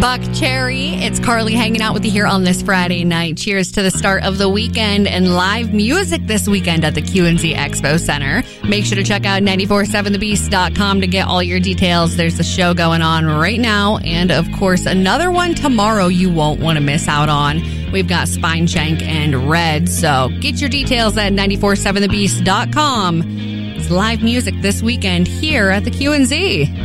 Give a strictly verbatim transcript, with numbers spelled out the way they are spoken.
Buck Cherry. It's Carly hanging out with you here on this Friday night. Cheers to the start of the weekend and live music this weekend at the Q and Z Expo Center. Make sure to check out nine four seven the beast dot com to get all your details. There's a show going on right now, and of course another one tomorrow you won't want to miss out on. We've got Spineshank and Red, so get your details at nine four seven the beast dot com. It's live music this weekend here at the Q and Z.